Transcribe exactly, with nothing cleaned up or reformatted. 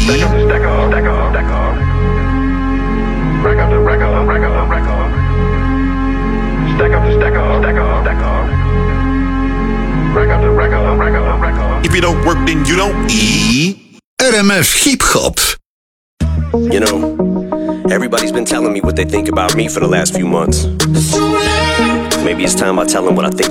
Stack up the stack up, stack up, stack up. Rack up the rack up, rack up, rack up. Stack up the stack up, stack up, stack up. Rack up the rack up, rack up, rack up. If you don't work, then you don't eat. R M F Hip Hop. You know, everybody's been telling me what they think about me for the last few months. Maybe it's time I tell them what I think